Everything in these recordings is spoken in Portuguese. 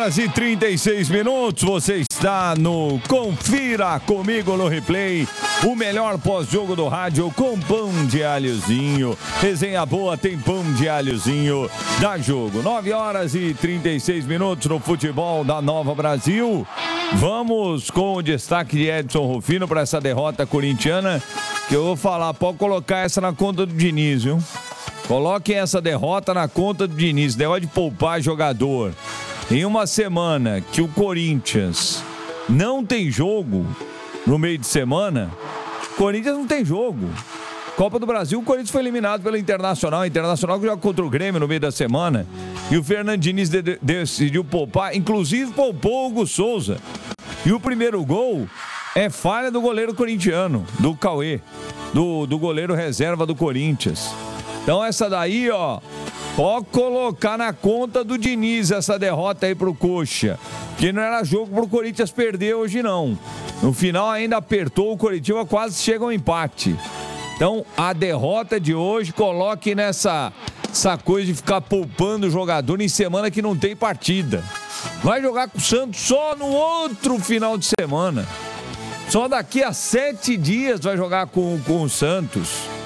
horas e 36 minutos, você está no Confira Comigo no Replay, o melhor pós-jogo do rádio com pão de alhozinho. Resenha boa, tem pão de alhozinho, dá jogo. 9 horas e 36 minutos no futebol da Nova Brasil. Vamos com o destaque de Edson Rufino para essa derrota corintiana, que eu vou falar, pode colocar essa na conta do Diniz, viu? Coloquem essa derrota na conta do Diniz, derrota de poupar jogador. Em uma semana que o Corinthians não tem jogo no meio de semana, o Corinthians não tem jogo. Copa do Brasil, o Corinthians foi eliminado pelo Internacional. O Internacional que joga contra o Grêmio no meio da semana. E o Fernando Diniz decidiu poupar, inclusive poupou o Hugo Souza. E o primeiro gol é falha do goleiro corintiano, do Cauê, do goleiro reserva do Corinthians. Então essa daí, ó, pode colocar na conta do Diniz essa derrota aí pro Coxa. Que não era jogo pro Corinthians perder hoje, não. No final ainda apertou, o Coritiba quase chega ao empate. Então a derrota de hoje, coloque nessa coisa de ficar poupando o jogador em semana que não tem partida. Vai jogar com o Santos só no outro final de semana. Só daqui a 7 dias vai jogar com o Santos.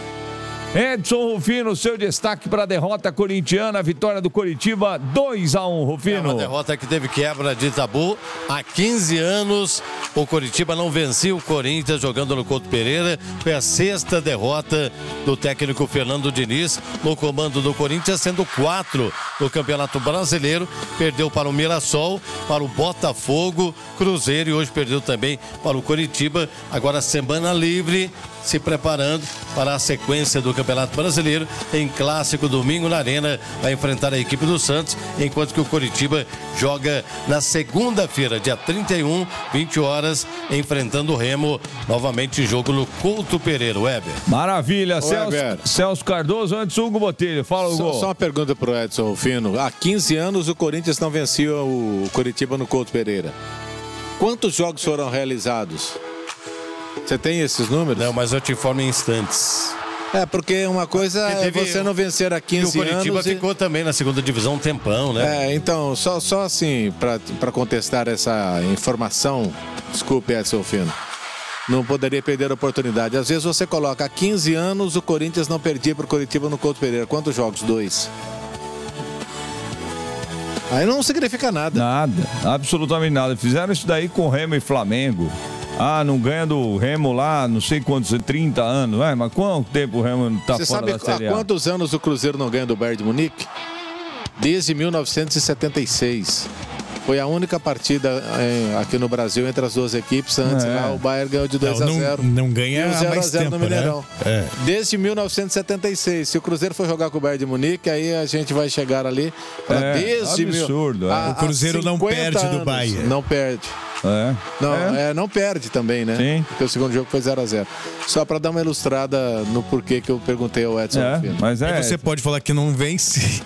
Edson Rufino, seu destaque para a derrota corintiana, a vitória do Coritiba 2-1, Rufino. É uma derrota que teve quebra de tabu. Há 15 anos o Coritiba não vencia o Corinthians jogando no Couto Pereira. Foi a 6ª derrota do técnico Fernando Diniz no comando do Corinthians, sendo 4 no Campeonato Brasileiro. Perdeu para o Mirassol, para o Botafogo, Cruzeiro e hoje perdeu também para o Coritiba. Agora semana livre, se preparando para a sequência do Campeonato Brasileiro. Em clássico domingo na Arena, vai enfrentar a equipe do Santos, enquanto que o Coritiba joga na segunda-feira, dia 31, 20 horas, enfrentando o Remo, novamente jogo no Couto Pereira. Weber. Maravilha, Celso Cardoso, antes Hugo Botelho, fala Hugo. Só uma pergunta pro Edson Rufino. Há 15 anos o Corinthians não vencia o Coritiba no Couto Pereira. Quantos jogos foram realizados? Você tem esses números? Não, mas eu te informo em instantes. Porque uma coisa é você não vencer há 15 anos. E o Coritiba ficou também na segunda divisão um tempão, né? Então, só assim, para contestar essa informação, desculpe, Edson Rufino, não poderia perder a oportunidade. Às vezes você coloca, há 15 anos o Corinthians não perdia para o Coritiba no Couto Pereira. Quantos jogos? 2. Aí não significa nada. Nada, absolutamente nada. Fizeram isso daí com Remo e Flamengo. Não ganha do Remo lá, não sei quantos, 30 anos. Mas quanto tempo o Remo tá fora da Série A? Você sabe há quantos anos o Cruzeiro não ganha do Bayern de Munique? Desde 1976. Foi a única partida aqui no Brasil entre as duas equipes. Antes lá o Bayern ganhou de 2-0. Não ganha há mais tempo, no Mineirão. Né? Desde 1976. Se o Cruzeiro for jogar com o Bayern de Munique, aí a gente vai chegar ali. Desde absurdo. O Cruzeiro não perde do Bayern. Não perde. Não perde também, né? Sim. Porque o segundo jogo foi 0-0. Só para dar uma ilustrada no porquê que eu perguntei ao Edson. Mas você pode falar que não vence,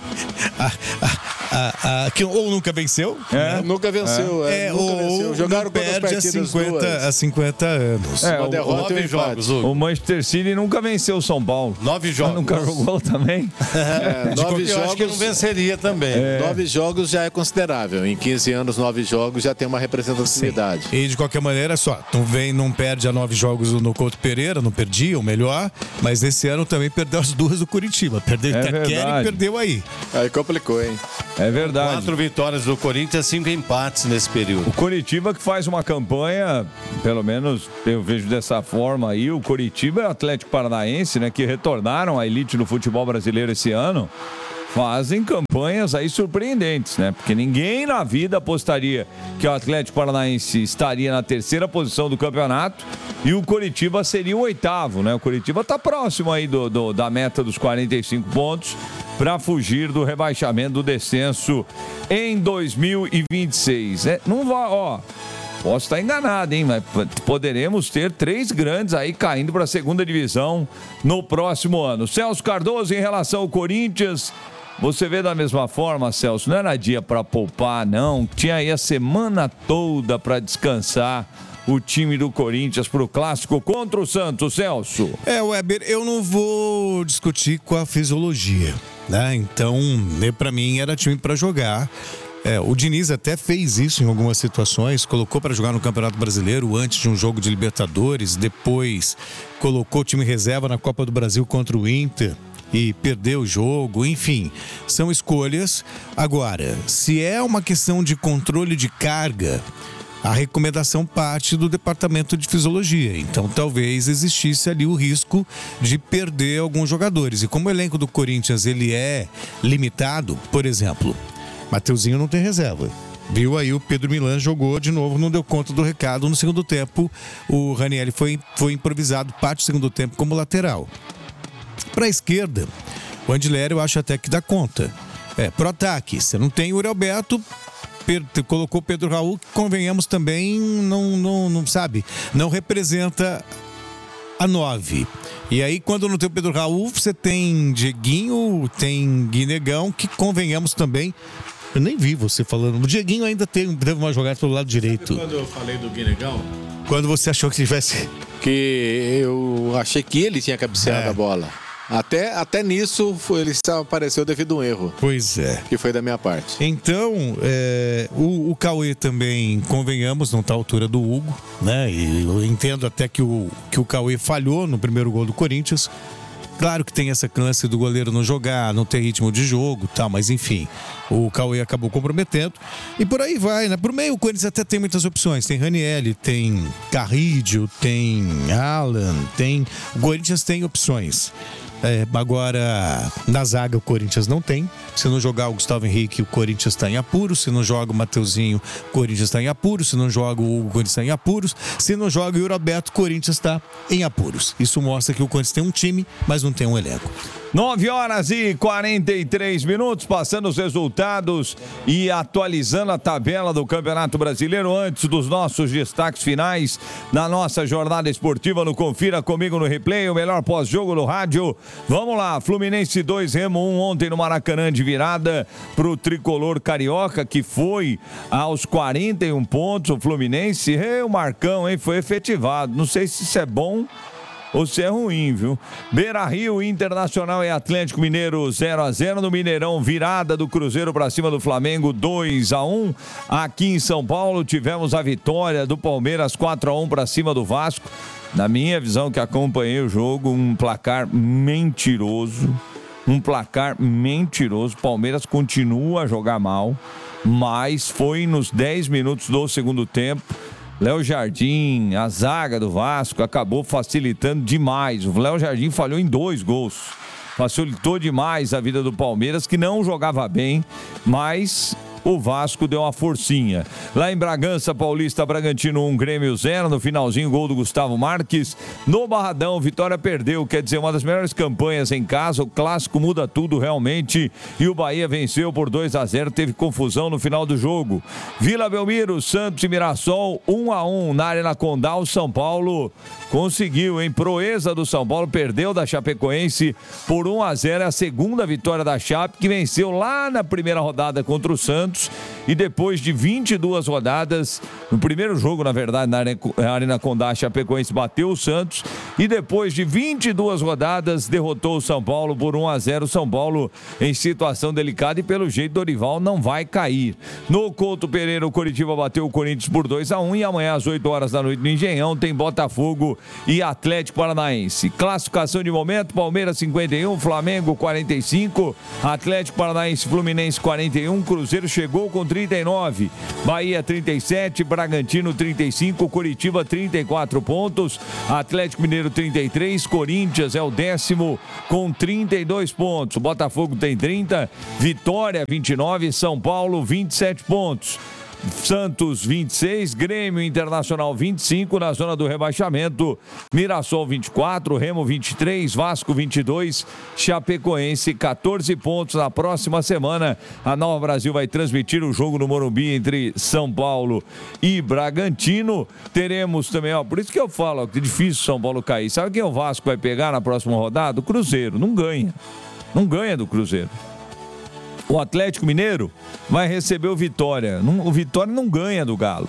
que ou nunca venceu. Nunca venceu. Nunca venceu. Jogaram quantas partidas? Há 50 anos. Uma derrota 9 jogos. O Manchester City nunca venceu o São Paulo. 9 jogos. Nunca jogou também. 9 jogos. Eu acho que não venceria também. 9 jogos já é considerável. Em 15 anos, 9 jogos já tem uma representatividade. E de qualquer maneira, não perde a 9 jogos no Couto Pereira, não perdia, ou melhor, mas esse ano também perdeu as 2 do Curitiba. Perdeu Itaquera e perdeu aí. Aí complicou, hein? É verdade. 4 vitórias do Corinthians, 5 empates nesse período. O Coritiba que faz uma campanha, pelo menos eu vejo dessa forma aí, o Coritiba e o Atlético Paranaense, né, que retornaram à elite do futebol brasileiro esse ano, fazem campanhas aí surpreendentes, né? Porque ninguém na vida apostaria que o Atlético Paranaense estaria na 3ª posição do campeonato e o Coritiba seria o 8º, né? O Coritiba tá próximo aí da meta dos 45 pontos para fugir do rebaixamento, do descenso em 2026. Não vai, posso estar enganado, hein? Mas poderemos ter 3 grandes aí caindo para a 2ª divisão no próximo ano. Celso Cardoso, em relação ao Corinthians, você vê da mesma forma, Celso? Não era dia para poupar, não. Tinha aí a semana toda para descansar o time do Corinthians para o clássico contra o Santos, Celso. Weber, eu não vou discutir com a fisiologia, né? Então, para mim era time para jogar. O Diniz até fez isso em algumas situações, colocou para jogar no Campeonato Brasileiro antes de um jogo de Libertadores, depois colocou o time reserva na Copa do Brasil contra o Inter e perdeu o jogo, enfim, são escolhas. Agora, se é uma questão de controle de carga, a recomendação parte do departamento de fisiologia, então talvez existisse ali o risco de perder alguns jogadores. E como o elenco do Corinthians ele é limitado, por exemplo, Mateuzinho não tem reserva. Viu aí, o Pedro Milan jogou de novo, não deu conta do recado no segundo tempo. O Ranieri foi improvisado parte do segundo tempo como lateral. Para a esquerda, o Andileri eu acho até que dá conta. Pro ataque, você não tem o Yuri Alberto, colocou o Pedro Raul, que convenhamos também, não sabe, não representa a 9. E aí, quando não tem o Pedro Raul, você tem Dieguinho, tem Guinegão, que convenhamos também. Eu nem vi você falando. O Dieguinho ainda teve uma jogada pelo lado direito. Quando eu falei do Guinegão? Quando você achou que tivesse... Que eu achei que ele tinha cabeceado a bola. Até nisso ele só apareceu devido a um erro. Pois é. Que foi da minha parte. Então, o Cauê também, convenhamos, não está à altura do Hugo, né? E eu entendo até que o Cauê falhou no primeiro gol do Corinthians. Claro que tem essa chance do goleiro não jogar, não ter ritmo de jogo e tal, mas enfim, o Cauê acabou comprometendo. E por aí vai, né? Por meio, o Corinthians até tem muitas opções. Tem Ranieri, tem Carrídio, tem Alan, o Corinthians tem opções. Agora, na zaga o Corinthians não tem. Se não jogar o Gustavo Henrique, o Corinthians está em apuros. Se não joga o Mateuzinho, o Corinthians está em apuros. Se não joga o Hugo, o Corinthians está em apuros. Se não joga o Yuri Alberto, o Corinthians está em apuros. Isso mostra que o Corinthians tem um time, mas não tem um elenco. 9h43, passando os resultados e atualizando a tabela do Campeonato Brasileiro antes dos nossos destaques finais na nossa jornada esportiva no Confira Comigo no Replay, o melhor pós-jogo do rádio. Vamos lá, Fluminense 2, Remo 1 ontem no Maracanã de virada pro tricolor carioca, que foi aos 41 pontos. O Fluminense, o Marcão, foi efetivado. Não sei se isso é bom ou se é ruim, viu? Beira-Rio, Internacional e Atlético Mineiro 0-0. No Mineirão, virada do Cruzeiro para cima do Flamengo 2-1. Aqui em São Paulo tivemos a vitória do Palmeiras 4-1 para cima do Vasco. Na minha visão, que acompanhei o jogo, um placar mentiroso. Palmeiras continua a jogar mal, mas foi nos 10 minutos do segundo tempo. Léo Jardim, a zaga do Vasco, acabou facilitando demais. O Léo Jardim falhou em 2 gols. Facilitou demais a vida do Palmeiras, que não jogava bem, mas o Vasco deu uma forcinha. Lá em Bragança Paulista, Bragantino 1, Grêmio 0. No finalzinho, gol do Gustavo Marques. No Barradão, Vitória perdeu. Quer dizer, uma das melhores campanhas em casa. O clássico muda tudo realmente. E o Bahia venceu por 2-0. Teve confusão no final do jogo. Vila Belmiro, Santos e Mirassol 1-1 na Arena Condá. O São Paulo conseguiu, hein? Proeza do São Paulo, perdeu da Chapecoense por 1-0. A segunda vitória da Chape, que venceu lá na primeira rodada contra o Santos. E depois de 22 rodadas, no primeiro jogo, na verdade, na Arena Condá, a Chapecoense bateu o Santos. E depois de 22 rodadas, derrotou o São Paulo por 1-0. São Paulo em situação delicada e, pelo jeito, Dorival não vai cair. No Couto Pereira, o Coritiba bateu o Corinthians por 2-1. E amanhã, às 8 horas da noite, no Engenhão, tem Botafogo e Atlético Paranaense. Classificação de momento: Palmeiras 51, Flamengo 45, Atlético Paranaense, Fluminense 41, Cruzeiro chegou com 39, Bahia 37, Bragantino 35, Curitiba 34 pontos, Atlético Mineiro 33, Corinthians é o 10º com 32 pontos, Botafogo tem 30, Vitória 29, São Paulo 27 pontos. Santos 26, Grêmio Internacional 25 na zona do rebaixamento, Mirassol 24, Remo 23, Vasco 22, Chapecoense 14 pontos. Na próxima semana a Nova Brasil vai transmitir o jogo no Morumbi entre São Paulo e Bragantino. Teremos também, por isso que eu falo que é difícil São Paulo cair. Sabe quem o Vasco vai pegar na próxima rodada? O Cruzeiro. Não ganha do Cruzeiro. O Atlético Mineiro vai receber o Vitória. O Vitória não ganha do Galo.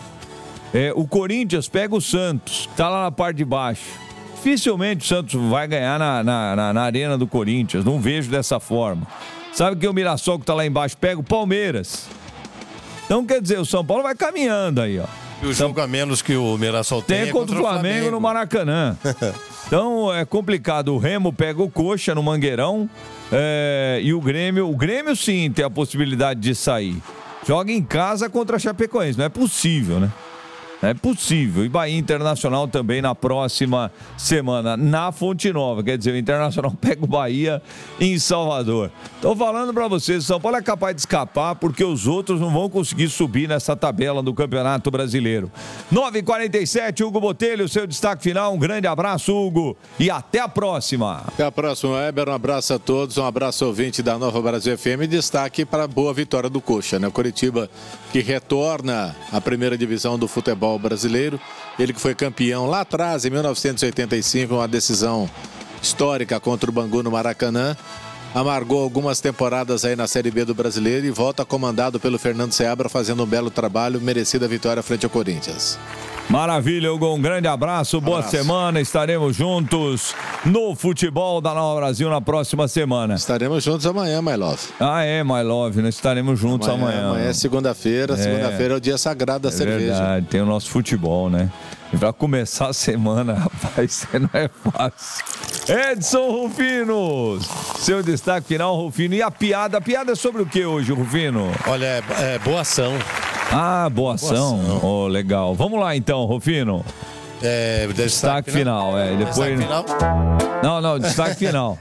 O Corinthians pega o Santos, que está lá na parte de baixo. Dificilmente o Santos vai ganhar na arena do Corinthians. Não vejo dessa forma. Sabe que o Mirassol, que está lá embaixo, pega o Palmeiras. Então, quer dizer, o São Paulo vai caminhando aí, ó. E o jogo a menos que o Mirassol tem Tem contra o Flamengo no Maracanã. Então, é complicado. O Remo pega o Coxa no Mangueirão e o Grêmio sim tem a possibilidade de sair. Joga em casa contra a Chapecoense. Não é possível, né? É possível. E Bahia Internacional também na próxima semana, na Fonte Nova. Quer dizer, o Internacional pega o Bahia em Salvador. Tô falando pra vocês, o São Paulo é capaz de escapar porque os outros não vão conseguir subir nessa tabela do Campeonato Brasileiro. 9h47, Hugo Botelho, seu destaque final. Um grande abraço, Hugo, e até a próxima. Até a próxima, Weber. Um abraço a todos, um abraço ouvinte da Nova Brasil FM. Destaque para a boa vitória do Coxa, né? O Coritiba que retorna à primeira divisão do futebol brasileiro. Ele que foi campeão lá atrás, em 1985, uma decisão histórica contra o Bangu no Maracanã. Amargou algumas temporadas aí na Série B do Brasileiro e volta comandado pelo Fernando Seabra, fazendo um belo trabalho, merecida vitória frente ao Corinthians. Maravilha, Hugo, um grande abraço, boa semana, estaremos juntos no futebol da Nova Brasil na próxima semana. Estaremos juntos amanhã, my love. My love, nós estaremos juntos amanhã. Amanhã é segunda-feira, segunda-feira é o dia sagrado da cerveja. É verdade, tem o nosso futebol, né? E pra começar a semana, rapaz, não é fácil. Edson Rufino, seu destaque final, Rufino. E a piada é sobre o que hoje, Rufino? Olha, é boa ação. Boa ação. Oh, legal. Vamos lá então, Rufino. Destaque final. Depois... Destaque final? Não, destaque final.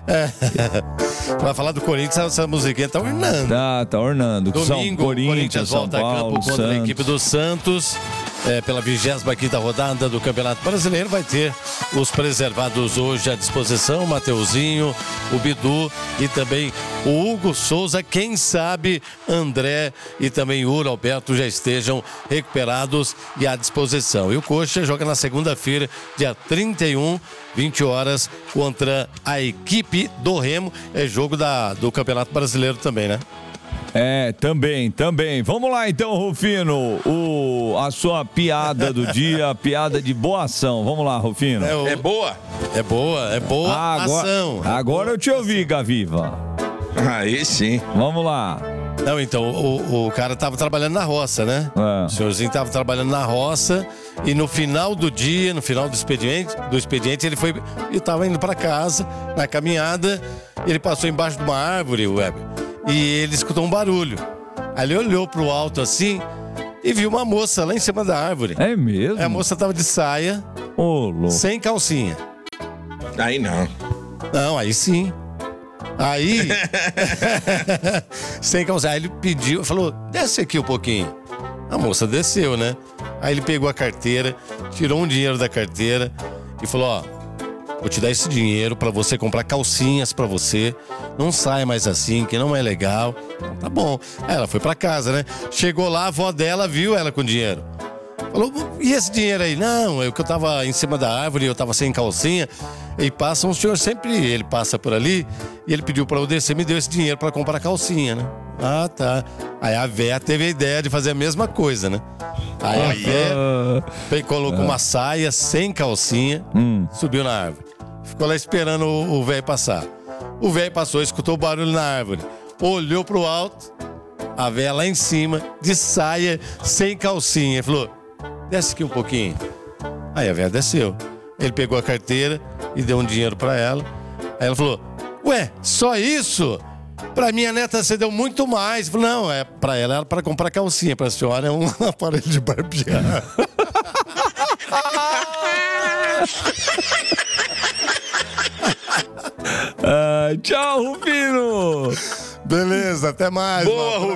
Vai falar do Corinthians, essa musiquinha tá ornando. Tá ornando. Domingo, Corinthians, São volta Paulo, a campo contra Santos. a equipe do Santos. Pela 25ª rodada do Campeonato Brasileiro, vai ter os preservados hoje à disposição, o Mateuzinho, o Bidu e também o Hugo Souza. Quem sabe André e também o Alberto já estejam recuperados e à disposição. E o Coxa joga na segunda-feira, dia 31, 20 horas, contra a equipe do Remo. É jogo do Campeonato Brasileiro também, né? Também. Vamos lá então, Rufino, a sua piada do dia, piada de boa ação. Vamos lá, Rufino. É boa ação. Agora eu te ouvi, Gaviva. Aí sim. Vamos lá. Não, então, o cara tava trabalhando na roça, né? O senhorzinho tava trabalhando na roça e no final do dia, no final do expediente, ele tava indo para casa, na caminhada, ele passou embaixo de uma árvore, e ele escutou um barulho. Aí ele olhou pro alto assim e viu uma moça lá em cima da árvore. É mesmo? A moça tava de saia, sem calcinha. Aí não. Não, aí sim. Aí, sem calcinha. Aí ele pediu, falou, desce aqui um pouquinho. A moça desceu, né? Aí ele pegou a carteira, tirou um dinheiro da carteira e falou, vou te dar esse dinheiro pra você comprar calcinhas pra você. Não sai mais assim, que não é legal. Tá bom. Aí ela foi pra casa, né? Chegou lá, a avó dela viu ela com dinheiro. Falou, e esse dinheiro aí? Não, é que eu tava em cima da árvore, eu tava sem calcinha. E passa um senhor, sempre ele passa por ali. E ele pediu pra eu descer, me deu esse dinheiro pra comprar calcinha, né? Ah, tá. Aí a véia teve a ideia de fazer a mesma coisa, né? Aí a véia colocou uma saia sem calcinha, subiu na árvore. Ficou lá esperando o velho passar. O velho passou, escutou o barulho na árvore. Olhou pro alto, a véia lá em cima, de saia, sem calcinha. Falou, desce aqui um pouquinho. Aí a véia desceu. Ele pegou a carteira e deu um dinheiro pra ela. Aí ela falou, ué, só isso? Pra minha neta você deu muito mais. Falei, não, pra ela era pra comprar calcinha. Pra senhora é um aparelho de barbear. Tchau, Rufino! Beleza, até mais. Boa,